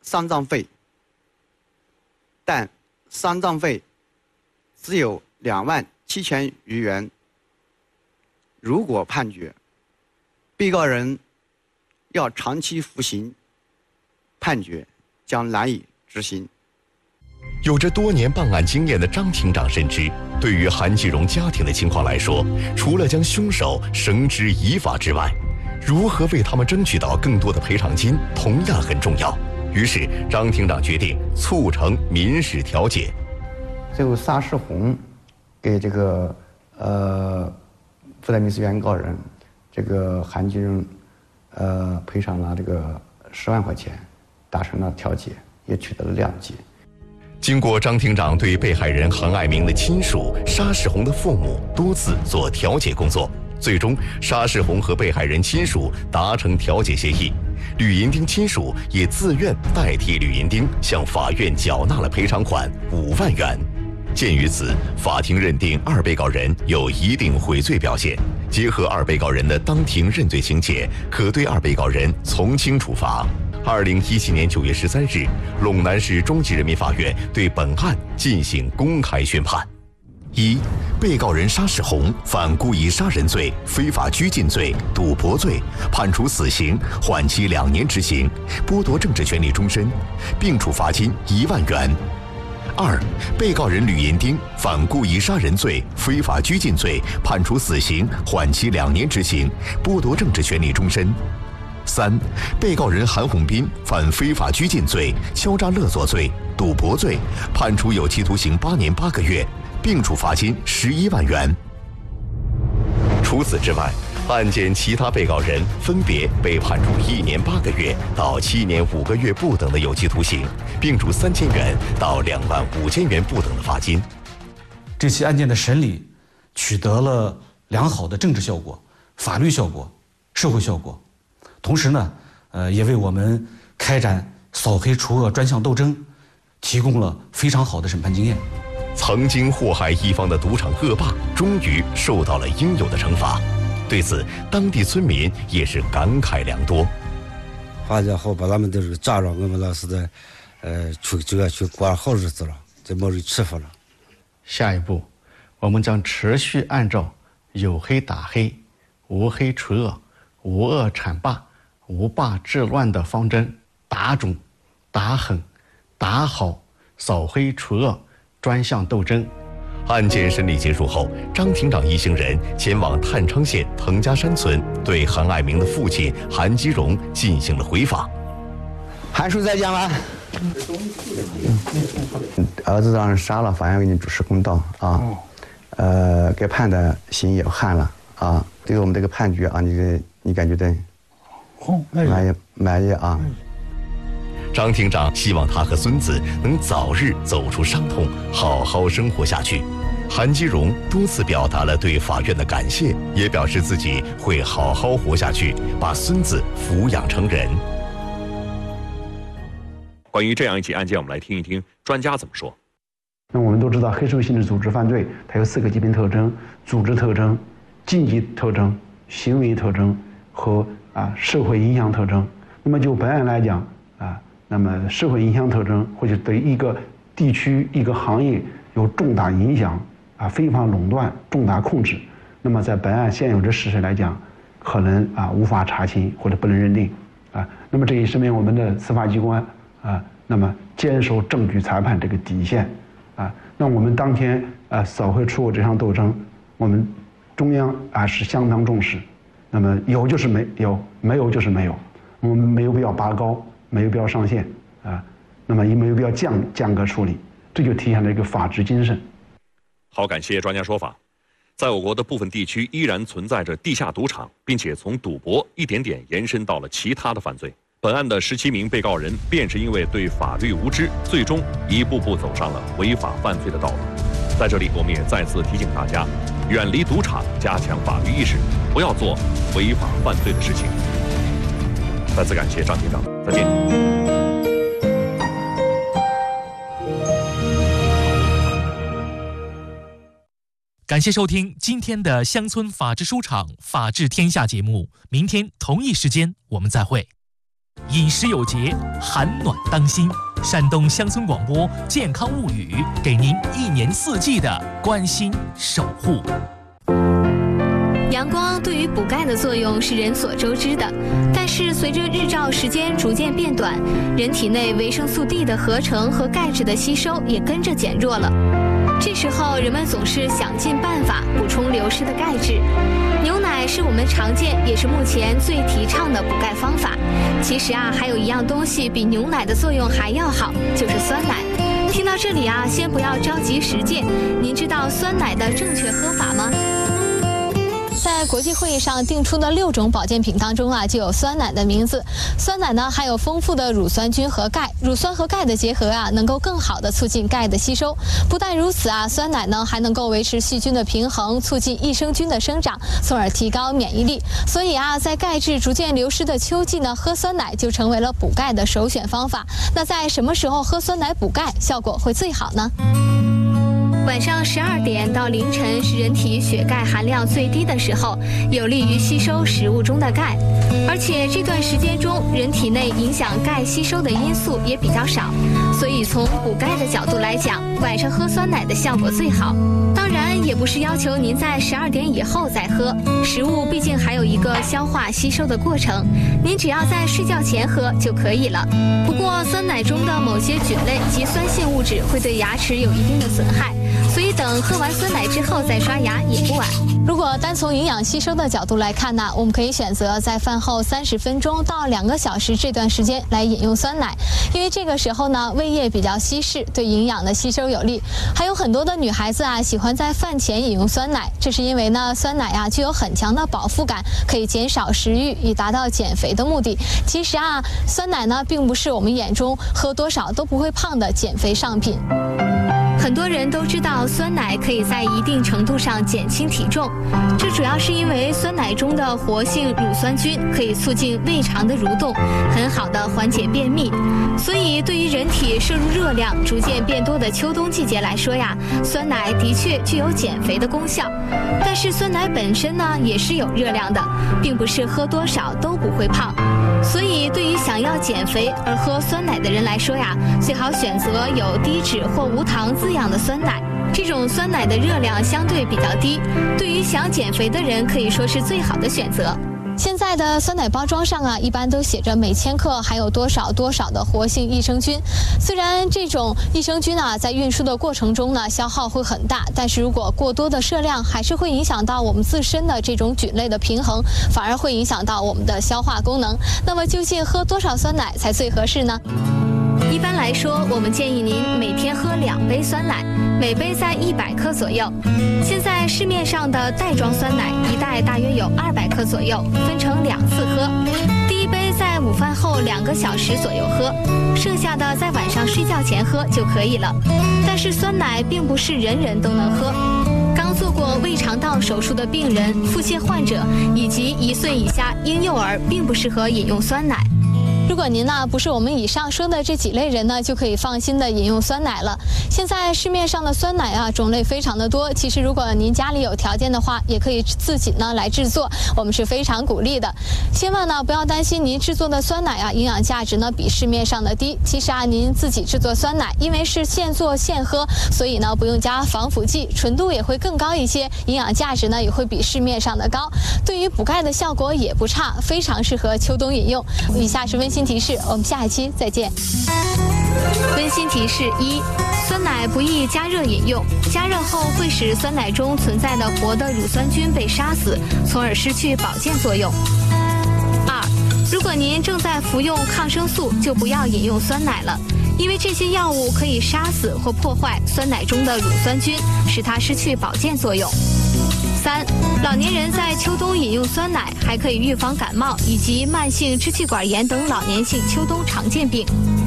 丧葬费，但丧葬费只有27000余元。如果判决被告人要长期服刑，判决将难以执行。 有着多年办案经验的张庭长深知，对于韩继荣家庭的情况来说，除了将凶手绳之以法之外，如何为他们争取到更多的赔偿金同样很重要。于是张庭长决定促成民事调解。 最后沙世宏给这个附带民事原告人这个韩继荣赔偿了这个10万块钱，达成了调解，也取得了谅解。 经过张庭长对被害人韩爱明的亲属沙世宏的父母多次做调解工作，最终沙世宏和被害人亲属达成调解协议，吕银丁亲属也自愿代替吕银丁向法院缴纳了赔偿款5万元。鉴于此，法庭认定2被告人有一定悔罪表现，结合2被告人的当庭认罪情节，可对2被告人从轻处罚。2017年9月13日，陇南市中级人民法院对本案进行公开宣判。1、被告人沙世宏犯故意杀人罪、非法拘禁罪、赌博罪，判处死刑，缓期2年执行，剥夺政治权利终身，并处罚金1万元。2、被告人吕银丁犯故意杀人罪、非法拘禁罪，判处死刑，缓期2年执行，剥夺政治权利终身。3、被告人韩红斌犯非法拘禁罪、敲诈勒索罪、赌博罪，判处有期徒刑8年8个月，并处罚金11万元。除此之外，案件其他被告人分别被判处1年8个月到7年5个月不等的有期徒刑，并处3000元到2万5千元不等的罚金。 这起案件的审理取得了良好的政治效果、法律效果、社会效果，同时呢，也为我们开展扫黑除恶专项斗争提供了非常好的审判经验。 曾经祸害一方的赌场恶霸，终于受到了应有的惩罚。对此，当地村民也是感慨良多。 发展好，把他们都是家长，我们那是在，去过好日子了，这没人欺负了。 下一步，我们将持续按照有黑打黑、无黑除恶、无恶铲霸、无霸治乱的方针，打肿、打狠、打好扫黑除恶专项斗争。 案件审理结束后，张庭长一行人前往郯昌县滕家山村，对韩爱明的父亲韩基荣进行了回访。 韩叔在家吗？儿子让人杀了，法院为你主持公道啊。该判的刑也判了啊。对于我们这个判决啊，你感觉到满意啊？ 张庭长希望他和孙子能早日走出伤痛，好好生活下去。韩基荣多次表达了对法院的感谢，也表示自己会好好活下去，把孙子抚养成人。 关于这样一起案件，我们来听一听专家怎么说。 那我们都知道，黑社会性质组织犯罪它有4个基本特征：组织特征、经济特征、行为特征和社会影响特征。那么就本案来讲那么社会影响特征或者对一个地区、一个行业有重大影响非法垄断、重大控制，那么在本案现有的事实来讲，可能无法查清或者不能认定那么这也说明我们的司法机关那么坚守证据裁判这个底线那我们当天扫黑除恶这项斗争，我们中央是相当重视。那么有就是没有，没有就是没有，我们没有必要拔高，没有必要上线那么也没有必要降格处理，这就体现了一个法治精神。 好，感谢专家说法。在我国的部分地区依然存在着地下赌场，并且从赌博一点点延伸到了其他的犯罪。本案的17名被告人便是因为对法律无知，最终一步步走上了违法犯罪的道路。在这里，我们也再次提醒大家，远离赌场，加强法律意识，不要做违法犯罪的事情。再次感谢张庭长，再见。 感谢收听今天的乡村法治书场法治天下节目，明天同一时间我们再会。 饮食有节，寒暖当心。山东乡村广播健康物语，给您一年四季的关心守护。 阳光对于补钙的作用是人所周知的，但是随着日照时间逐渐变短，人体内维生素 D 的合成和钙质的吸收也跟着减弱了。这时候人们总是想尽办法补充流失的钙质。牛奶是我们常见也是目前最提倡的补钙方法。其实还有一样东西比牛奶的作用还要好，就是酸奶。听到这里先不要着急实践，您知道酸奶的正确喝法吗？在国际会议上定出的6种保健品当中就有酸奶的名字。酸奶呢含有丰富的乳酸菌和钙，乳酸和钙的结合能够更好的促进钙的吸收。不但如此酸奶呢还能够维持细菌的平衡，促进益生菌的生长，从而提高免疫力。所以在钙质逐渐流失的秋季呢，喝酸奶就成为了补钙的首选方法。那在什么时候喝酸奶补钙效果会最好呢？晚上12点到凌晨是人体血钙含量最低的时候，有利于吸收食物中的钙。而且这段时间中，人体内影响钙吸收的因素也比较少，所以从补钙的角度来讲，晚上喝酸奶的效果最好。当然，也不是要求您在12点以后再喝，食物毕竟还有一个消化吸收的过程，您只要在睡觉前喝就可以了。不过，酸奶中的某些菌类及酸性物质会对牙齿有一定的损害，所以等喝完酸奶之后再刷牙也不晚。如果单从营养吸收的角度来看呢，我们可以选择在饭后30分钟到2个小时这段时间来饮用酸奶，因为这个时候呢胃液比较稀释，对营养的吸收有利。还有很多的女孩子喜欢在饭前饮用酸奶，这是因为呢酸奶具有很强的饱腹感，可以减少食欲，以达到减肥的目的。其实酸奶呢并不是我们眼中喝多少都不会胖的减肥上品。很多人都知道酸奶可以在一定程度上减轻体重，这主要是因为酸奶中的活性乳酸菌可以促进胃肠的蠕动，很好的缓解便秘。所以对于人体摄入热量逐渐变多的秋冬季节来说酸奶的确具有减肥的功效。但是酸奶本身呢也是有热量的，并不是喝多少都不会胖。所以对于想要减肥而喝酸奶的人来说最好选择有低脂或无糖滋养的酸奶。这种酸奶的热量相对比较低，对于想减肥的人可以说是最好的选择。现在的酸奶包装上一般都写着每千克含有多少多少的活性益生菌。虽然这种益生菌在运输的过程中呢消耗会很大，但是如果过多的摄量还是会影响到我们自身的这种菌类的平衡，反而会影响到我们的消化功能。那么究竟喝多少酸奶才最合适呢？一般来说，我们建议您每天喝2杯酸奶，每杯在100克左右。现在市面上的袋装酸奶一袋大约有200克左右，分成2次喝。第一杯在午饭后2个小时左右喝，剩下的在晚上睡觉前喝就可以了。但是酸奶并不是人人都能喝，刚做过胃肠道手术的病人、腹泻患者以及1岁以下婴幼儿并不适合饮用酸奶。如果您不是我们以上说的这几类人呢，就可以放心的饮用酸奶了。现在市面上的酸奶种类非常的多，其实如果您家里有条件的话，也可以自己呢来制作，我们是非常鼓励的。千万呢不要担心您制作的酸奶营养价值呢比市面上的低。其实您自己制作酸奶，因为是现做现喝，所以呢不用加防腐剂，纯度也会更高一些，营养价值呢也会比市面上的高。对于补钙的效果也不差，非常适合秋冬饮用。以下是温馨提示，我们下一期再见。温馨提示1：酸奶不宜加热饮用，加热后会使酸奶中存在的活的乳酸菌被杀死，从而失去保健作用。2：如果您正在服用抗生素，就不要饮用酸奶了，因为这些药物可以杀死或破坏酸奶中的乳酸菌，使它失去保健作用。3：老年人在秋冬饮用酸奶，还可以预防感冒以及慢性支气管炎等老年性秋冬常见病。